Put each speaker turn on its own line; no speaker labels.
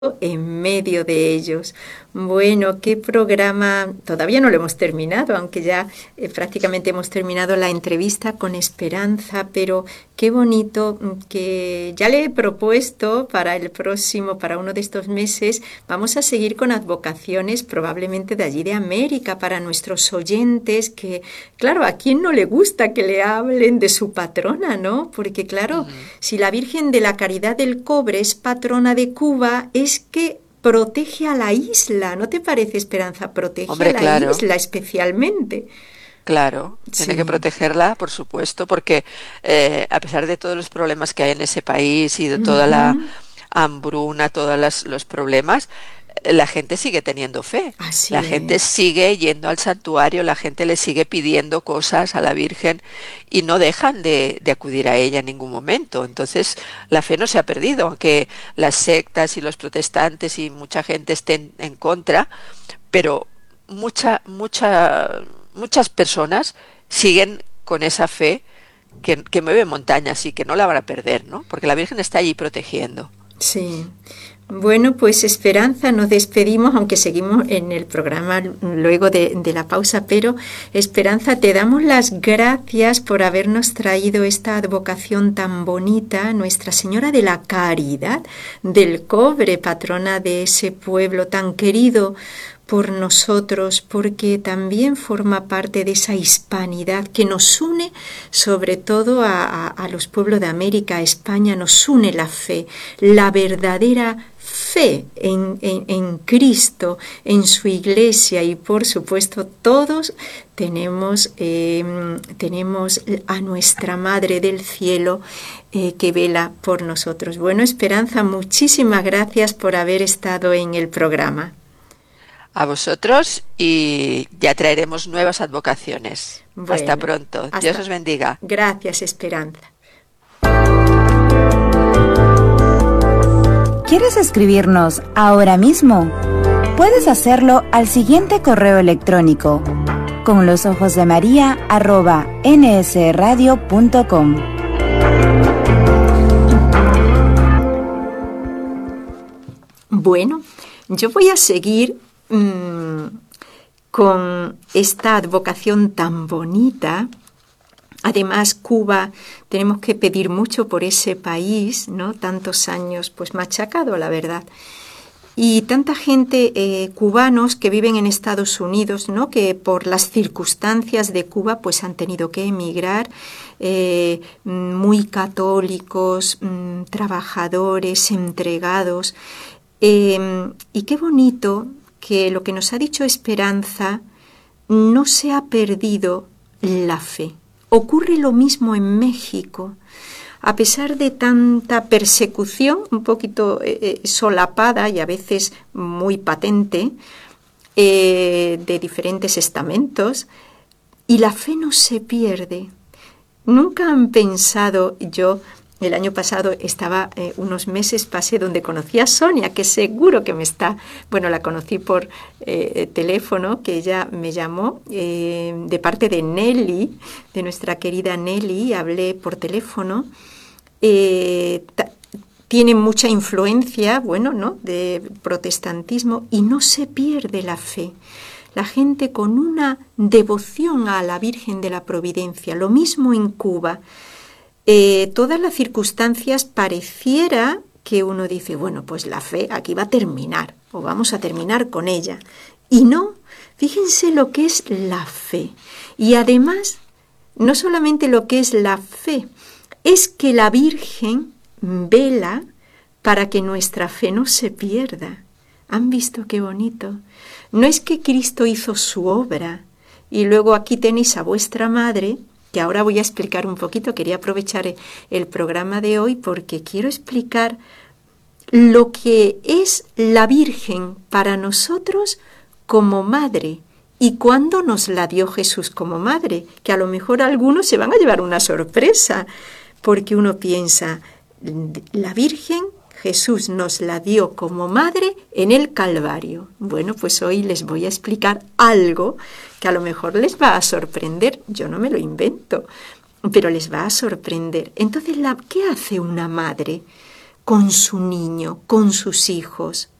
en medio de ellos. Bueno, qué programa, todavía no lo hemos terminado, aunque ya prácticamente hemos terminado la entrevista con Esperanza, pero qué bonito que ya le he propuesto para el próximo, para uno de estos meses, vamos a seguir con advocaciones probablemente de allí de América, para nuestros oyentes, que claro, ¿a quién no le gusta que le hablen de su patrona, no? Porque claro, si la Virgen de la Caridad del Cobre es patrona de Cuba, es que protege a la isla, ¿no te parece, Esperanza? Protege a
Hombre,
la
claro,
isla especialmente.
claro, tiene que
Sí.
protegerla, por supuesto, porque a pesar de todos los problemas que hay en ese país y de toda la
Ujú.
hambruna, todos los problemas, la gente sigue teniendo fe. La
Así
gente
es.
sigue yendo al santuario, la gente le sigue pidiendo cosas a la Virgen y no dejan de acudir a ella en ningún momento. Entonces, la fe no se ha perdido, aunque las sectas y los protestantes y mucha gente estén en contra, pero muchas personas siguen con esa fe que mueve montañas y que no la van a perder, ¿no? Porque la Virgen está allí protegiendo.
Sí. Bueno, pues Esperanza, nos despedimos, aunque seguimos en el programa luego de la pausa, pero Esperanza, te damos las gracias por habernos traído esta advocación tan bonita, Nuestra Señora de la Caridad del Cobre, patrona de ese pueblo tan querido por nosotros, porque también forma parte de esa hispanidad que nos une, sobre todo a los pueblos de América, a España, nos une la fe, la verdadera fe en Cristo, en su iglesia, y por supuesto todos tenemos a nuestra Madre del Cielo que vela por nosotros. Bueno, Esperanza, muchísimas gracias por haber estado en el programa.
A vosotros y ya traeremos nuevas advocaciones. Hasta
Bueno,
pronto. Dios
hasta.
os bendiga.
Gracias, Esperanza.
¿Quieres escribirnos ahora mismo? Puedes hacerlo al siguiente correo electrónico: conlosojosdemaria@nsradio.com.
Bueno, yo voy a seguir con esta advocación tan bonita. Además, Cuba, tenemos que pedir mucho por ese país, ¿no? Tantos años, pues machacado, la verdad. Y tanta gente, cubanos que viven en Estados Unidos, ¿no? Que por las circunstancias de Cuba, pues han tenido que emigrar, muy católicos, trabajadores, entregados. Y qué bonito que lo que nos ha dicho Esperanza, no se ha perdido la fe. Ocurre lo mismo en México. A pesar de tanta persecución, un poquito solapada y a veces muy patente, de diferentes estamentos, y la fe no se pierde. Nunca han pensado, yo el año pasado estaba unos meses, pasé donde conocí a Sonia, que seguro que me está, bueno, la conocí por teléfono, que ella me llamó de parte de Nelly, de nuestra querida Nelly, hablé por teléfono. Tiene mucha influencia, bueno, ¿no?, de protestantismo, y no se pierde la fe. La gente con una devoción a la Virgen de la Providencia, lo mismo en Cuba. Todas las circunstancias pareciera que uno dice, bueno, pues la fe aquí va a terminar, o vamos a terminar con ella. Y no, fíjense lo que es la fe. Y además, no solamente lo que es la fe, es que la Virgen vela para que nuestra fe no se pierda. ¿Han visto qué bonito? No es que Cristo hizo su obra y luego aquí tenéis a vuestra madre, que ahora voy a explicar un poquito. Quería aprovechar el programa de hoy porque quiero explicar lo que es la Virgen para nosotros como madre y cuándo nos la dio Jesús como madre, que a lo mejor algunos se van a llevar una sorpresa, porque uno piensa, la Virgen, Jesús nos la dio como madre en el Calvario. Bueno, pues hoy les voy a explicar algo que a lo mejor les va a sorprender. Yo no me lo invento, pero les va a sorprender. Entonces, ¿qué hace una madre con su niño, con sus hijos.